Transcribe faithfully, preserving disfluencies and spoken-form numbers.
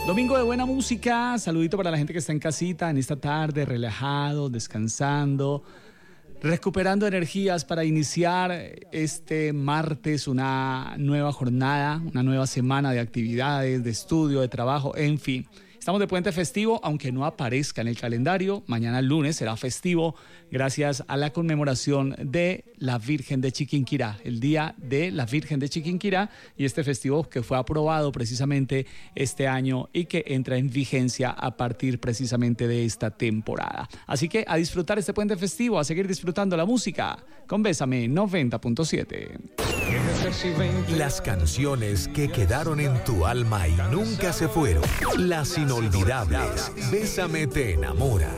Domingo de buena música, saludito para la gente que está en casita en esta tarde, relajado, descansando, recuperando energías para iniciar este martes una nueva jornada, una nueva semana de actividades, de estudio, de trabajo, en fin. Estamos de puente festivo, aunque no aparezca en el calendario. Mañana lunes será festivo gracias a la conmemoración de la Virgen de Chiquinquirá, el Día de la Virgen de Chiquinquirá, y este festivo que fue aprobado precisamente este año y que entra en vigencia a partir precisamente de esta temporada. Así que a disfrutar este puente festivo, a seguir disfrutando la música con Bésame noventa punto siete. Las canciones que quedaron en tu alma y nunca se fueron. Las inolvidables. Bésame te enamora.